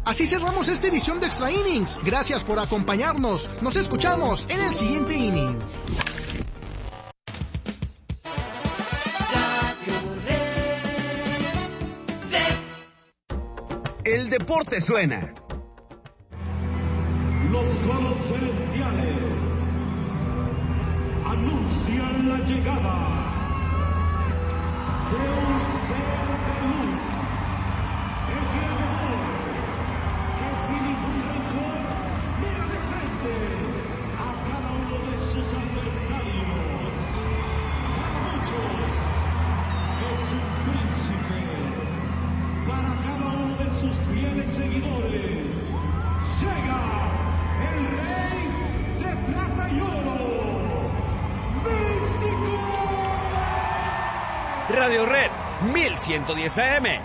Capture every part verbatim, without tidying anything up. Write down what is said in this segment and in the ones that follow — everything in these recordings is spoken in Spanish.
Así cerramos esta edición de Extra Innings. Gracias por acompañarnos. Nos escuchamos en el siguiente inning. El deporte suena. Los coros celestiales anuncian la llegada de un ser de luz, el gladiador, que sin ningún rencor mira de frente a cada uno de sus adversarios. Para muchos es un príncipe, para cada uno de sus fieles seguidores llega el rey de plata y oro, Místico. Radio Red mil ciento diez A M.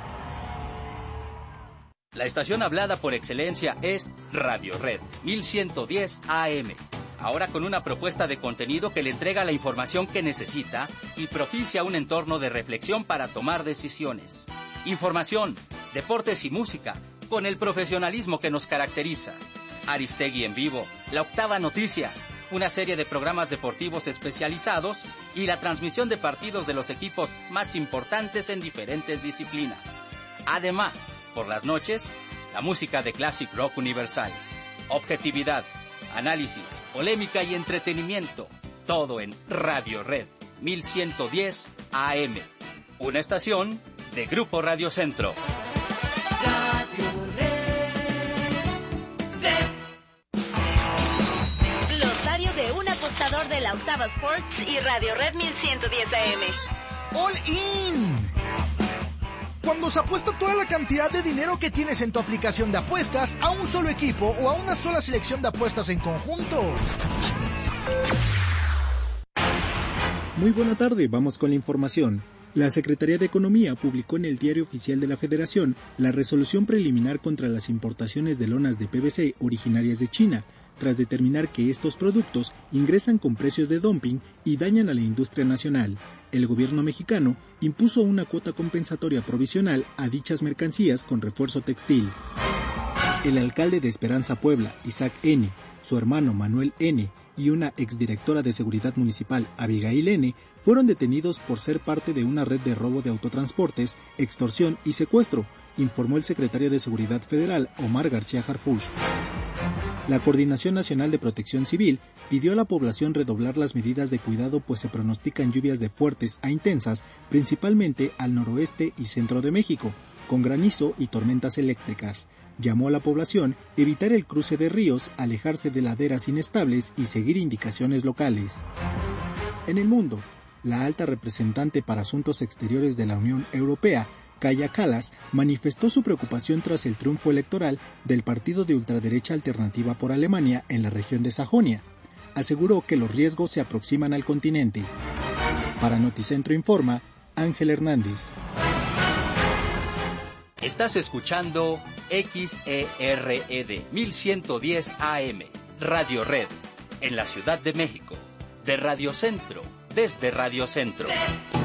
La estación hablada por excelencia es Radio Red mil ciento diez A M. Ahora con una propuesta de contenido que le entrega la información que necesita y propicia un entorno de reflexión para tomar decisiones. Información, deportes y música, con el profesionalismo que nos caracteriza. Aristegui en vivo, La Octava Noticias, una serie de programas deportivos especializados y la transmisión de partidos de los equipos más importantes en diferentes disciplinas. Además, por las noches, la música de Classic Rock Universal. Objetividad, análisis, polémica y entretenimiento. Todo en Radio Red mil ciento diez A M. Una estación de Grupo Radio Centro. De la Octava Sports y Radio Red mil ciento diez A M. All In. Cuando se apuesta toda la cantidad de dinero que tienes en tu aplicación de apuestas a un solo equipo o a una sola selección de apuestas en conjunto. Muy buena tarde, vamos con la información. La Secretaría de Economía publicó en el Diario Oficial de la Federación la resolución preliminar contra las importaciones de lonas de P V C originarias de China, tras determinar que estos productos ingresan con precios de dumping y dañan a la industria nacional. El gobierno mexicano impuso una cuota compensatoria provisional a dichas mercancías con refuerzo textil. El alcalde de Esperanza Puebla, Isaac N., su hermano Manuel N. y una exdirectora de Seguridad Municipal, Abigail N., fueron detenidos por ser parte de una red de robo de autotransportes, extorsión y secuestro, informó el secretario de Seguridad Federal, Omar García Harfuch. La Coordinación Nacional de Protección Civil pidió a la población redoblar las medidas de cuidado, pues se pronostican lluvias de fuertes a intensas, principalmente al noroeste y centro de México, con granizo y tormentas eléctricas. Llamó a la población evitar el cruce de ríos, alejarse de laderas inestables y seguir indicaciones locales. En el mundo, la alta representante para Asuntos Exteriores de la Unión Europea, Kaja Kallas, manifestó su preocupación tras el triunfo electoral del partido de ultraderecha Alternativa por Alemania en la región de Sajonia. Aseguró que los riesgos se aproximan al continente. Para Noticentro Informa, Ángel Hernández. Estás escuchando X E R E D mil ciento diez A M, Radio Red, en la Ciudad de México, de Radio Centro, desde Radio Centro.